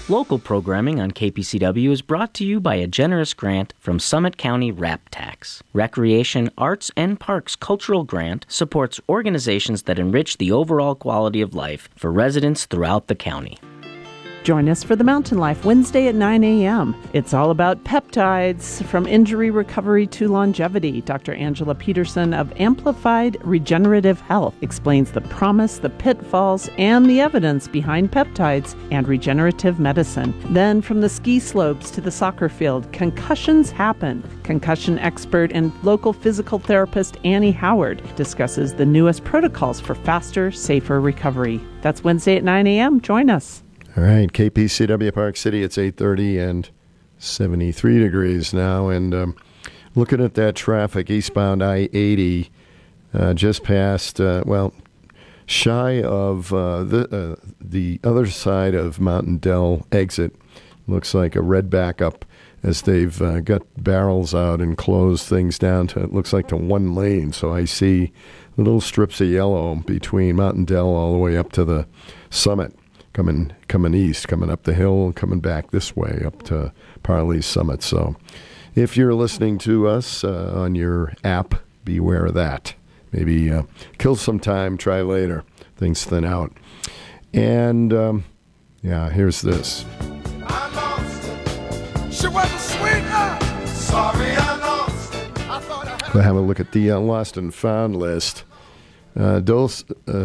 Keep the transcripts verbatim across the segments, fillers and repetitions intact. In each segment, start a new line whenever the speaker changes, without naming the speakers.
Local programming on K P C W is brought to you by a generous grant from Summit County Rap Tax. Recreation, Arts, and Parks Cultural Grant supports organizations that enrich the overall quality of life for residents throughout the county.
Join us for the Mountain Life Wednesday at nine a.m. It's all about peptides, from injury recovery to longevity. Doctor Angela Peterson of Amplified Regenerative Health explains the promise, the pitfalls, and the evidence behind peptides and regenerative medicine. Then, from the ski slopes to the soccer field, concussions happen. Concussion expert and local physical therapist Annie Howard discusses the newest protocols for faster, safer recovery. That's Wednesday at nine a.m. Join us.
All right, K P C W Park City, it's eight thirty and seventy-three degrees now. And um, looking at that traffic, eastbound I eighty, uh, just past, uh, well, shy of uh, the uh, the other side of Mountain Dell exit. Looks like a red backup as they've uh, got barrels out and closed things down to, it looks like to one lane. So I see little strips of yellow between Mountain Dell all the way up to the summit. Coming coming east, coming up the hill, coming back this way up to Parley's Summit. So if you're listening to us uh, on your app, beware of that. Maybe uh, kill some time, try later. Things thin out. And, um, yeah, here's this.
I lost. She was a sweetheart. Sorry I lost. I thought I had
We'll have a look at the uh, Lost and Found list. Uh, Dulce... Uh,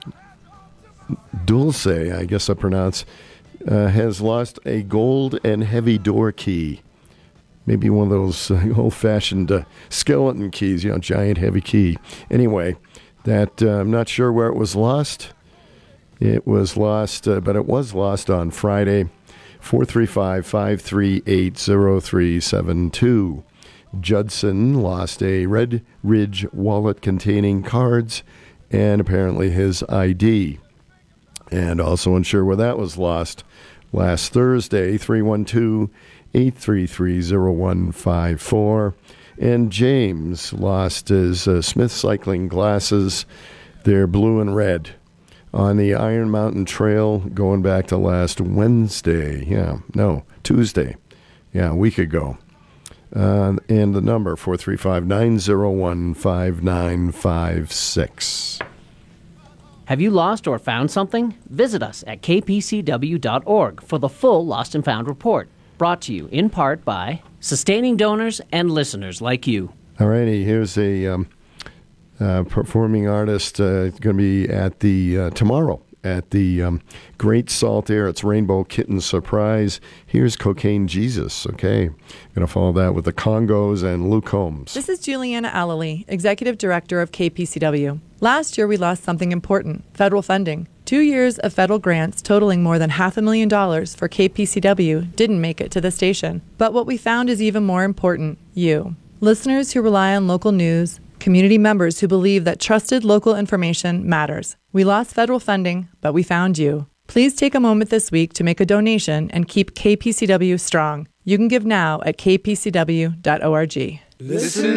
Dulce, I guess I pronounce, uh, has lost a gold and heavy door key. Maybe one of those uh, old-fashioned uh, skeleton keys, you know, giant heavy key. Anyway, that uh, I'm not sure where it was lost. It was lost, uh, but it was lost on Friday. four three five, five three eight, zero three seven two. Judson lost a Red Ridge wallet containing cards and apparently his I D. And also unsure where that was lost. Last Thursday, three one two, eight three three, zero one five four. And James lost his uh, Smith cycling glasses. They're blue and red. On the Iron Mountain Trail going back to last Wednesday. Yeah, no, Tuesday. Yeah, a week ago. Uh, and the number, four three five, nine zero one, five nine five six.
Have you lost or found something? Visit us at k p c w dot org for the full Lost and Found report. Brought to you in part by sustaining donors and listeners like you.
All righty, here's a um, uh, performing artist uh, going to be at the uh, tomorrow at the um, Great Salt Air. It's Rainbow Kitten Surprise. Here's Cocaine Jesus. Okay, going to follow that with the Congos and Luke Holmes.
This is Juliana Allely, Executive Director of K P C W. Last year, we lost something important, federal funding. Two years of federal grants totaling more than half a million dollars for K P C W didn't make it to the station. But what we found is even more important, you. Listeners who rely on local news, community members who believe that trusted local information matters. We lost federal funding, but we found you. Please take a moment this week to make a donation and keep K P C W strong. You can give now at k p c w dot org.
Listen